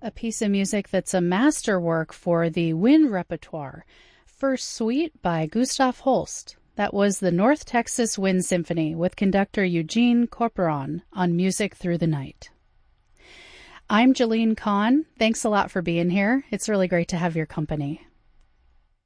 a piece of music that's a masterwork for the wind repertoire. First Suite by Gustav Holst. That was the North Texas Wind Symphony with conductor Eugene Corporon on Music Through the Night. I'm Jalene Kahn. Thanks a lot for being here. It's really great to have your company.